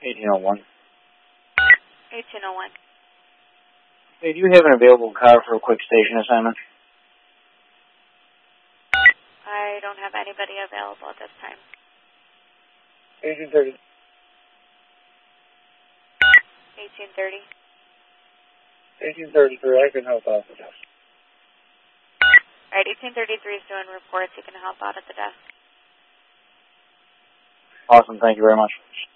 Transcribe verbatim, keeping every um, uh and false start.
eighteen oh one. eighteen oh one. Hey, do you have an available car for a quick station assignment? I don't have anybody available at this time. eighteen thirty. eighteen thirty. eighteen thirty-three, I can help out with that. All right, eighteen thirty-three is doing reports. You can help out at the desk. Awesome, thank you very much.